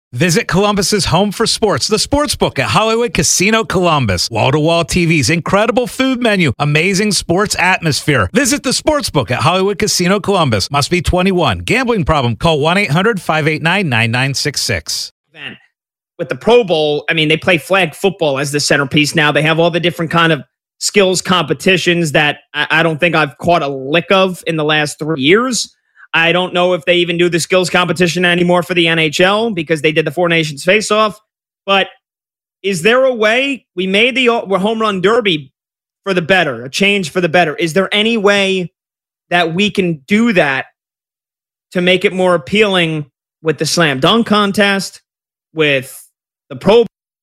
Visit Columbus's home for sports, the Sportsbook at Hollywood Casino Columbus. Wall-to-wall TVs, incredible food menu, amazing sports atmosphere. Visit the Sportsbook at Hollywood Casino Columbus. Must be 21. Gambling problem? Call 1-800-589-9966. With the Pro Bowl, I mean, they play flag football as the centerpiece now. They have all the different kind of skills competitions that I don't think I've caught a lick of in the last 3 years. I don't know if they even do the skills competition anymore for the NHL because they did the Four Nations face-off. But is there a way? We made the home run derby for the better, a change for the better. Is there any way that we can do that to make it more appealing with the slam dunk contest, with the Pro Bowl?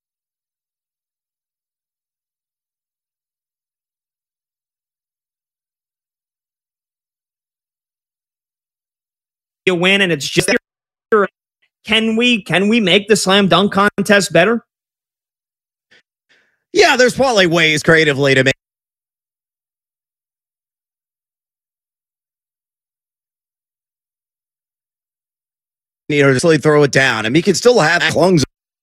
You win and it's just can we make the slam dunk contest better? Yeah, there's probably ways creatively to make just really throw it down. I mean, you can still have clungs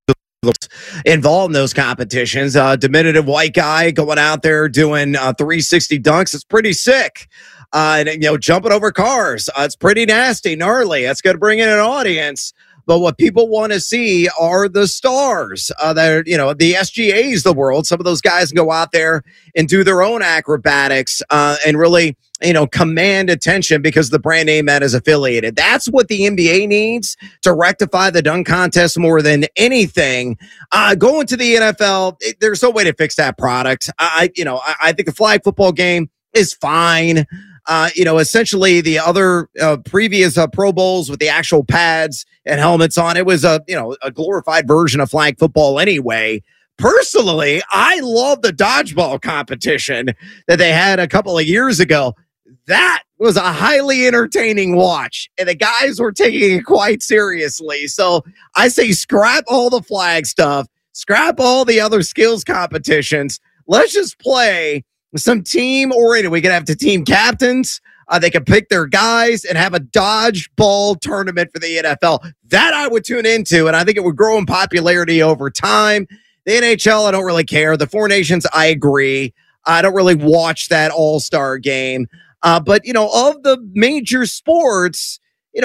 involved in those competitions. Diminutive white guy going out there doing 360 dunks. It's pretty sick. And jumping over cars. It's pretty nasty, gnarly. That's going to bring in an audience. But what people want to see are the stars. That are, the SGAs of the world. Some of those guys can go out there and do their own acrobatics and really, command attention because of the brand name that is affiliated. That's what the NBA needs to rectify the dunk contest more than anything. Going to the NFL, there's no way to fix that product. I think the flag football game is fine. Essentially the other previous Pro Bowls with the actual pads and helmets on, it was a glorified version of flag football anyway. Personally, I love the dodgeball competition that they had a couple of years ago. That was a highly entertaining watch, and the guys were taking it quite seriously. So I say scrap all the flag stuff, scrap all the other skills competitions. Let's just play some team-oriented. We can have the team captains. They can pick their guys and have a dodgeball tournament for the NFL. That I would tune into, and I think it would grow in popularity over time. The NHL, I don't really care. The Four Nations, I agree. I don't really watch that all-star game. But, of the major sports,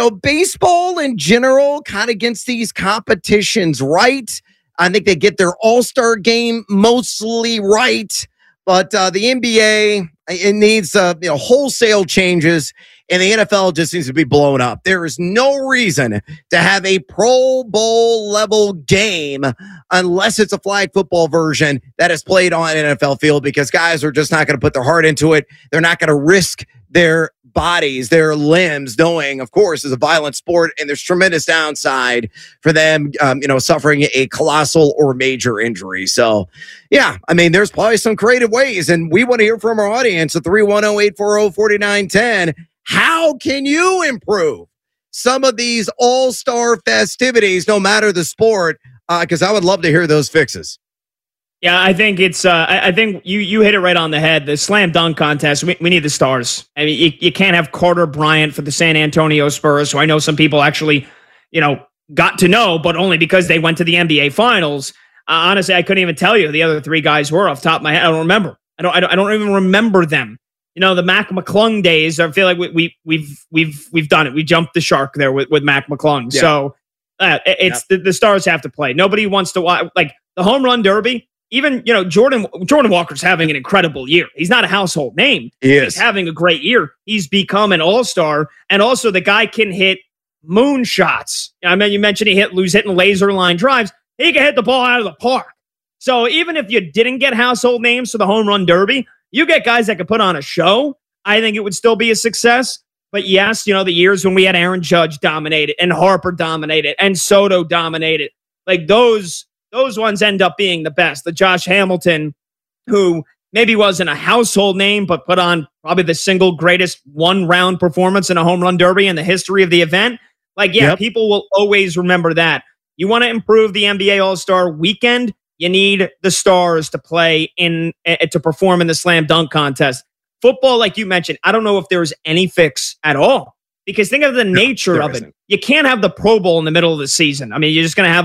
baseball in general kind of gets these competitions right. I think they get their all-star game mostly right. But the NBA, it needs wholesale changes, and the NFL just needs to be blown up. There is no reason to have a Pro Bowl level game unless it's a flag football version that is played on an NFL field, because guys are just not going to put their heart into it. They're not going to risk their bodies, their limbs, knowing, of course, is a violent sport, and there's tremendous downside for them, suffering a colossal or major injury. So, yeah, I mean, there's probably some creative ways, and we want to hear from our audience at 310-840-4910. How can you improve some of these all-star festivities, no matter the sport? Because I would love to hear those fixes. Yeah, I think it's. I think you hit it right on the head. The slam dunk contest. We need the stars. I mean, you can't have Carter Bryant for the San Antonio Spurs, who I know some people actually, got to know, but only because they went to the NBA Finals. Honestly, I couldn't even tell you who the other three guys were off the top of my head. I don't remember. I don't even remember them. The Mac McClung days. I feel like we've done it. We jumped the shark there with Mac McClung. Yeah. So the stars have to play. Nobody wants to watch like the home run derby. Even, Jordan Walker's having an incredible year. He's not a household name. He's having a great year. He's become an all-star. And also the guy can hit moonshots. I mean, you mentioned he's hitting laser line drives. He can hit the ball out of the park. So even if you didn't get household names for the home run derby, you get guys that could put on a show. I think it would still be a success. But yes, the years when we had Aaron Judge dominated and Harper dominated and Soto dominated, like those ones end up being the best. The Josh Hamilton, who maybe wasn't a household name, but put on probably the single greatest one-round performance in a home run derby in the history of the event. People will always remember that. You want to improve the NBA All-Star Weekend, you need the stars to play to perform in the slam dunk contest. Football, like you mentioned, I don't know if there's any fix at all. Because think of the nature of it. You can't have the Pro Bowl in the middle of the season. I mean, you're just going to have